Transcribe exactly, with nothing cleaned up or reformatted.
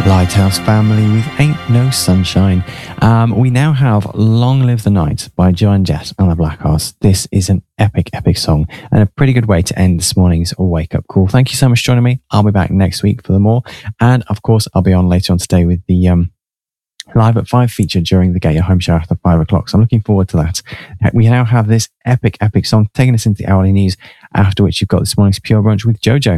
Lighthouse Family with Ain't No Sunshine. Um, we now have Long Live the Night by Joan Jett and the Blackhearts. This is an epic, epic song and a pretty good way to end this morning's Wake Up Call. Thank you so much for joining me. I'll be back next week for the more. And of course, I'll be on later on today with the um, Live at five feature during the Get Your Home show after five o'clock. So I'm looking forward to that. We now have this epic, epic song taking us into the hourly news, after which you've got this morning's Pure Brunch with Jojo.